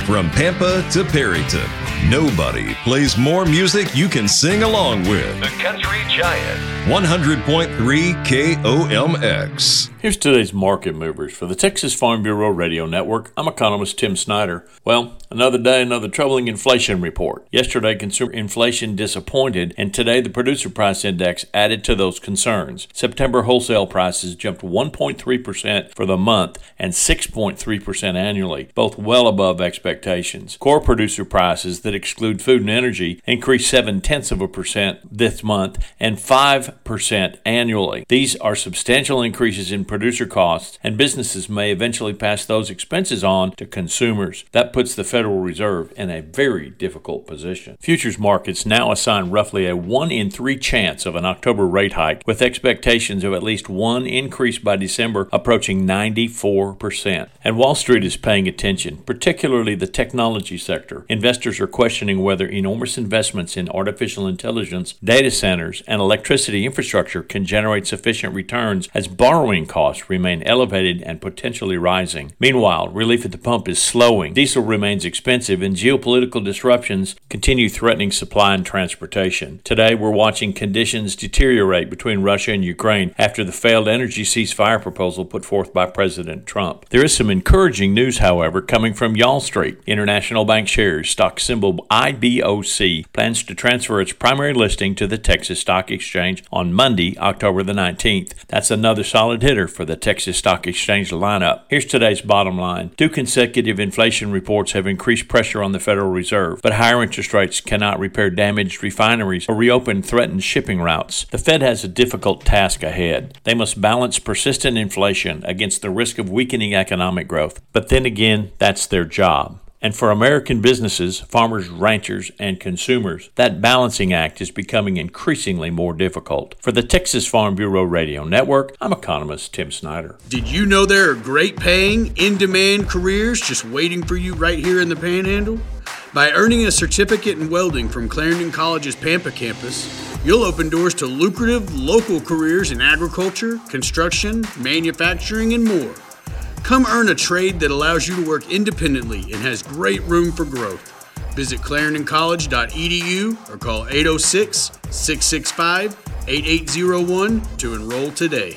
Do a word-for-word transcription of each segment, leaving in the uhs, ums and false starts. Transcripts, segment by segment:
From Pampa to Perryton, nobody plays more music you can sing along with. The Country Giant. one hundred point three K O M X. Here's today's market movers for the Texas Farm Bureau Radio Network. I'm economist Tim Snyder. Well, another day, another troubling inflation report. Yesterday, consumer inflation disappointed, and today the producer price index added to those concerns. September wholesale prices jumped one point three percent for the month and six point three percent annually, both well above expectations. Core producer prices that exclude food and energy increased seven tenths of a percent this month and five percent annually. These are substantial increases in producer costs, and businesses may eventually pass those expenses on to consumers. That puts the Federal Reserve in a very difficult position. Futures markets now assign roughly a one in three chance of an October rate hike, with expectations of at least one increase by December approaching ninety-four percent. And Wall Street is paying attention, particularly the technology sector. Investors are questioning whether enormous investments in artificial intelligence, data centers, and electricity infrastructure can generate sufficient returns as borrowing costs remain elevated and potentially rising. Meanwhile, relief at the pump is slowing. Diesel remains expensive, and geopolitical disruptions continue threatening supply and transportation. Today, we're watching conditions deteriorate between Russia and Ukraine after the failed energy ceasefire proposal put forth by President Trump. There is some encouraging news, however, coming from Wall Street. International Bank Shares, stock symbol I B O C, plans to transfer its primary listing to the Texas Stock Exchange on Monday, October the nineteenth. That's another solid hitter for the Texas Stock Exchange lineup. Here's today's bottom line. Two consecutive inflation reports have increased pressure on the Federal Reserve, but higher interest rates cannot repair damaged refineries or reopen threatened shipping routes. The Fed has a difficult task ahead. They must balance persistent inflation against the risk of weakening economic growth. But then again, that's their job. And for American businesses, farmers, ranchers, and consumers, that balancing act is becoming increasingly more difficult. For the Texas Farm Bureau Radio Network, I'm economist Tim Snyder. Did you know there are great paying, in-demand careers just waiting for you right here in the Panhandle? By earning a certificate in welding from Clarendon College's Pampa campus, you'll open doors to lucrative local careers in agriculture, construction, manufacturing, and more. Come earn a trade that allows you to work independently and has great room for growth. Visit clarendon college dot e d u or call eight oh six, six six five, eight eight oh one to enroll today.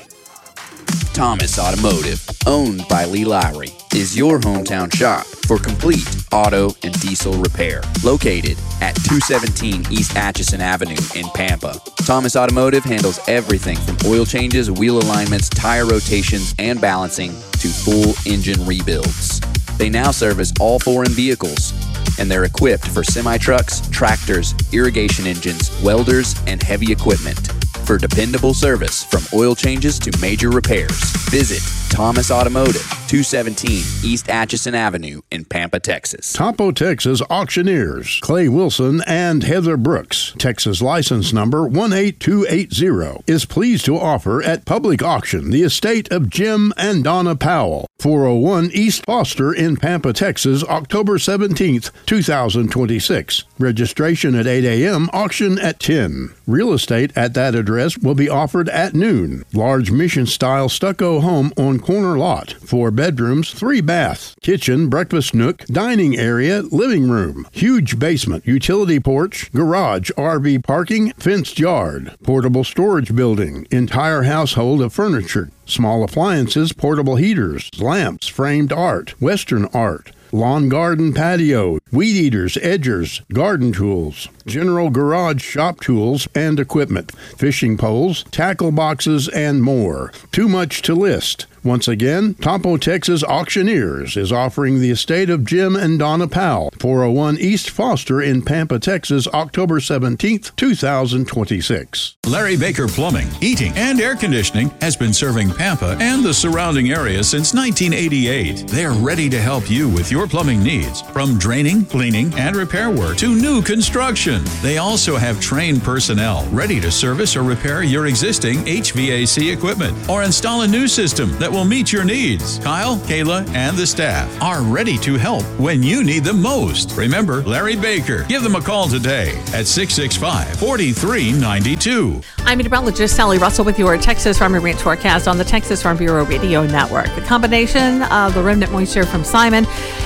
Thomas Automotive, owned by Lee Lowry, is your hometown shop for complete auto and diesel repair. Located at two seventeen East Atchison Avenue in Pampa. Thomas Automotive handles everything from oil changes, wheel alignments, tire rotations, and balancing to full engine rebuilds. They now service all foreign vehicles, and they're equipped for semi-trucks, tractors, irrigation engines, welders, and heavy equipment. For dependable service from oil changes to major repairs, visit Thomas Automotive, two seventeen East Atchison Avenue in Pampa, Texas. Topo Texas Auctioneers, Clay Wilson and Heather Brooks, Texas license number one eight two eight zero, is pleased to offer at public auction the estate of Jim and Donna Powell, four oh one East Foster in Pampa, Texas, October seventeenth, two thousand twenty-six. Registration at eight a.m., auction at ten. Real estate at that address will be offered at noon. Large mission-style stucco home on corner lot. Four bedrooms, three baths, kitchen, breakfast nook, dining area, living room, huge basement, utility porch, garage, R V parking, fenced yard, portable storage building, entire household of furniture, small appliances, portable heaters, lamps, framed art, western art, lawn garden patio, weed eaters, edgers, garden tools, general garage shop tools and equipment, fishing poles, tackle boxes, and more. Too much to list. Once again, Topo Texas Auctioneers is offering the estate of Jim and Donna Powell, four oh one East Foster in Pampa, Texas, October seventeenth, two thousand twenty-six. Larry Baker Plumbing, Heating, and Air Conditioning has been serving Pampa and the surrounding area since nineteen eighty-eight. They are ready to help you with your plumbing needs, from draining, cleaning, and repair work to new construction. They also have trained personnel ready to service or repair your existing H V A C equipment or install a new system that will meet your needs. Kyle, Kayla, and the staff are ready to help when you need them most. Remember Larry Baker. Give them a call today at six six five, four three nine two. I'm meteorologist Sally Russell with your Texas Farm and Ranch forecast on the Texas Farm Bureau Radio Network. The combination of the remnant moisture from Simon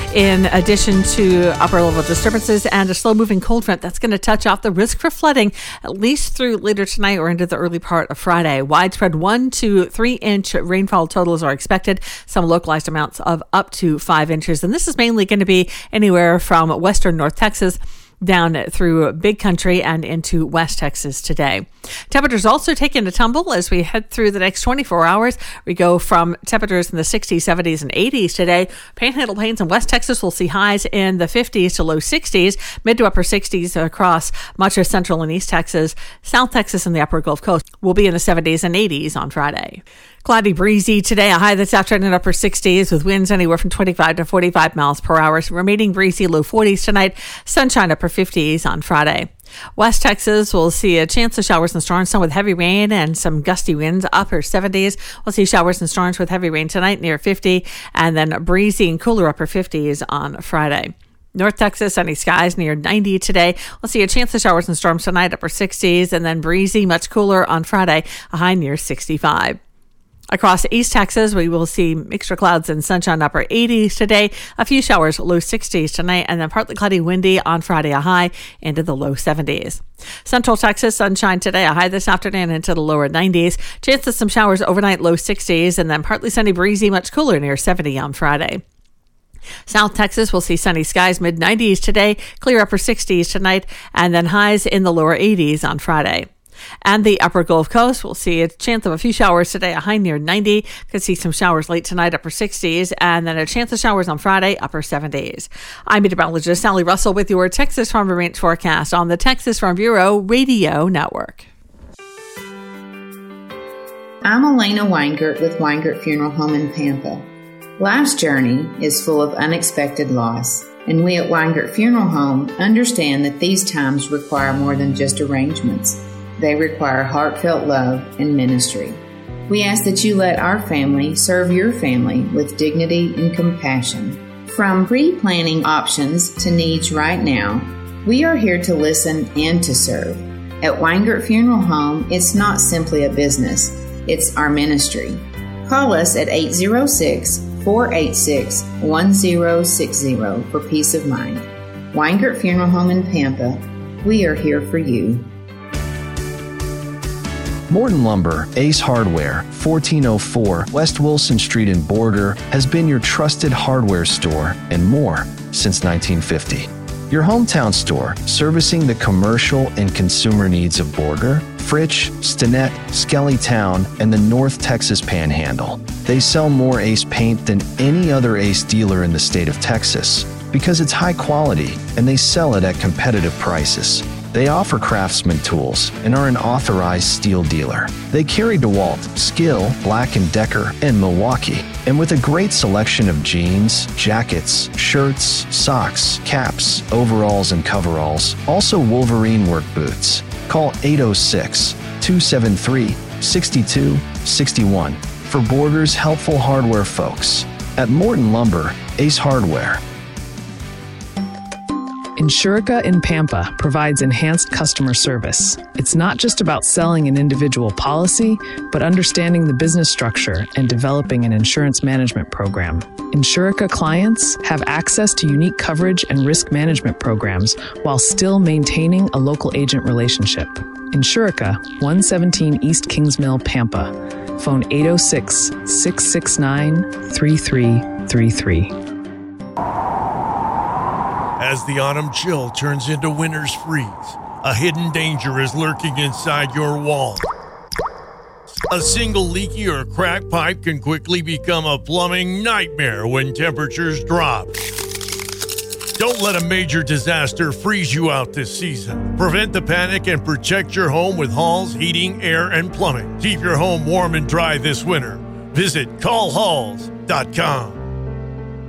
in addition to upper level disturbances and a slow moving cold front that's going to touch off the risk for flooding at least through later tonight or into the early part of Friday. Widespread one to three inch rainfall totals are expected, some localized amounts of up to five inches. And this is mainly going to be anywhere from western North Texas down through Big Country and into West Texas today. Temperatures also taking a tumble as we head through the next twenty-four hours. We go from temperatures in the sixties, seventies, and eighties today. Panhandle Plains and West Texas will see highs in the fifties to low sixties, mid to upper sixties across much of Central and East Texas. South Texas and the upper Gulf Coast will be in the seventies and eighties on Friday. Cloudy, breezy today, a high this afternoon in upper sixties with winds anywhere from twenty-five to forty-five miles per hour. Remaining breezy, low forties tonight. Sunshine, upper fifties on Friday. West Texas will see a chance of showers and storms, some with heavy rain and some gusty winds, upper seventies. We'll see showers and storms with heavy rain tonight near fifty, and then breezy and cooler upper fifties on Friday. North Texas, sunny skies near ninety today. We'll see a chance of showers and storms tonight, upper sixties, and then breezy, much cooler on Friday, a high near sixty-five. Across East Texas, we will see mixture clouds and sunshine, upper eighties today. A few showers, low sixties tonight, and then partly cloudy, windy on Friday, a high into the low seventies. Central Texas, sunshine today, a high this afternoon into the lower nineties. Chance of some showers overnight, low sixties, and then partly sunny, breezy, much cooler near seventy on Friday. South Texas will see sunny skies, mid nineties today, clear upper sixties tonight, and then highs in the lower eighties on Friday. And the upper Gulf Coast will see a chance of a few showers today, a high near ninety. Could see some showers late tonight, upper sixties, and then a chance of showers on Friday, upper seventies. I'm meteorologist Sally Russell with your Texas Farm and Ranch forecast on the Texas Farm Bureau Radio Network. I'm Elena Weingart with Weingart Funeral Home in Pampa. Life's journey is full of unexpected loss, and we at Weingart Funeral Home understand that these times require more than just arrangements. They require heartfelt love and ministry. We ask that you let our family serve your family with dignity and compassion. From pre-planning options to needs right now, we are here to listen and to serve. At Weingart Funeral Home, it's not simply a business, it's our ministry. Call us at eight zero six, four eight six, one zero six zero for peace of mind. Weingart Funeral Home in Pampa, we are here for you. Morton Lumber, Ace Hardware, fourteen oh four West Wilson Street in Border, has been your trusted hardware store and more since nineteen fifty. Your hometown store, servicing the commercial and consumer needs of Border, Fritch, Stinnett, Skellytown, and the North Texas Panhandle. They sell more Ace paint than any other Ace dealer in the state of Texas because it's high quality and they sell it at competitive prices. They offer Craftsman tools and are an authorized steel dealer. They carry DeWalt, Skill, Black and Decker, and Milwaukee. And with a great selection of jeans, jackets, shirts, socks, caps, overalls, and coveralls, also Wolverine work boots. Call eight oh six, two seven three, six two six one for Border's helpful hardware folks. At Morton Lumber, Ace Hardware. Insurica in Pampa provides enhanced customer service. It's not just about selling an individual policy, but understanding the business structure and developing an insurance management program. Insurica clients have access to unique coverage and risk management programs while still maintaining a local agent relationship. Insurica, one seventeen East Kings Mill, Pampa. Phone eight oh six, six six nine, three three three three. As the autumn chill turns into winter's freeze, a hidden danger is lurking inside your wall. A single leaky or cracked pipe can quickly become a plumbing nightmare when temperatures drop. Don't let a major disaster freeze you out this season. Prevent the panic and protect your home with Halls Heating, Air, and Plumbing. Keep your home warm and dry this winter. Visit call halls dot com.